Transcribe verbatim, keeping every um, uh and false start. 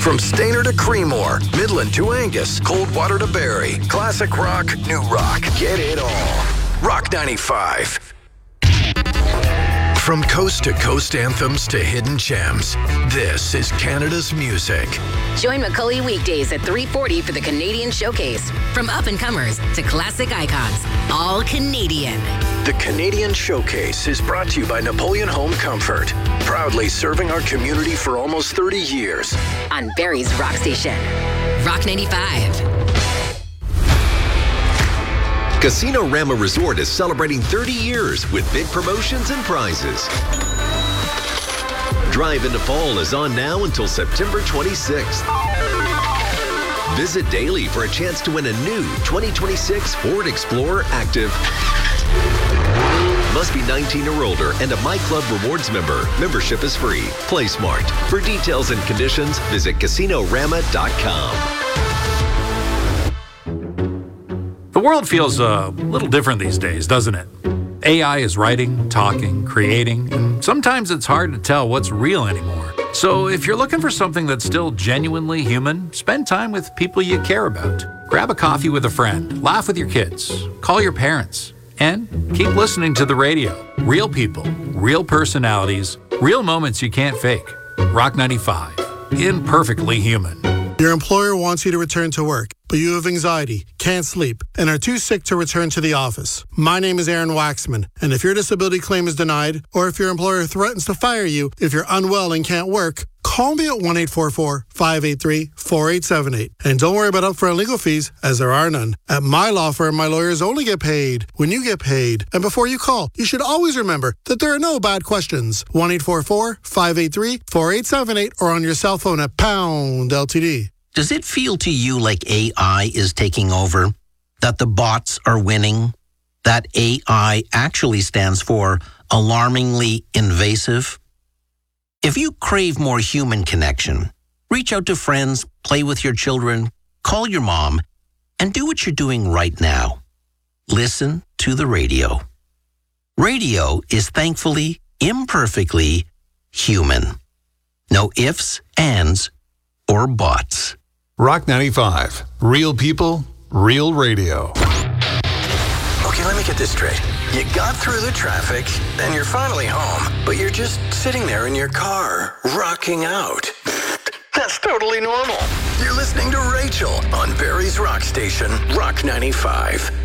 From Stainer to Creemore, Midland to Angus, Coldwater to Barrie, classic rock, new rock, get it all. Rock ninety-five. From coast-to-coast anthems to hidden gems, this is Canada's music. Join Macaulay weekdays at three forty for the Canadian Showcase. From up-and-comers to classic icons, all Canadian. The Canadian Showcase is brought to you by Napoleon Home Comfort, proudly serving our community for almost thirty years. On Barrie's Rock Station. Rock ninety-five. Casino Rama Resort is celebrating thirty years with big promotions and prizes. Drive into Fall is on now until September twenty-sixth. Visit daily for a chance to win a new twenty twenty-six Ford Explorer Active. Must be nineteen or older and a My Club Rewards member. Membership is free. Play smart. For details and conditions, visit casino rama dot com. The world feels a little different these days, doesn't it? A I is writing, talking, creating, and sometimes it's hard to tell what's real anymore. So if you're looking for something that's still genuinely human, spend time with people you care about. Grab a coffee with a friend, laugh with your kids, call your parents, and keep listening to the radio. Real people, real personalities, real moments you can't fake. Rock ninety-five, imperfectly human. Your employer wants you to return to work, but you have anxiety, can't sleep, and are too sick to return to the office. My name is Aaron Waxman, and if your disability claim is denied, or if your employer threatens to fire you if you're unwell and can't work, call me at one eight four four, five eight three, four eight seven eight. And don't worry about upfront legal fees, as there are none. At my law firm, my lawyers only get paid when you get paid. And before you call, you should always remember that there are no bad questions. one eight four four, five eight three, four eight seven eight or on your cell phone at pound L T D. Does it feel to you like A I is taking over? That the bots are winning? That A I actually stands for alarmingly invasive? If you crave more human connection, reach out to friends, play with your children, call your mom, and do what you're doing right now. Listen to the radio. Radio is thankfully, imperfectly human. No ifs, ands, or buts. Rock ninety-five. Real people, real radio. Okay, let me get this straight. You got through the traffic, and you're finally home, but you're just sitting there in your car, rocking out. That's totally normal. You're listening to Rachel on Barrie's Rock Station, Rock ninety-five.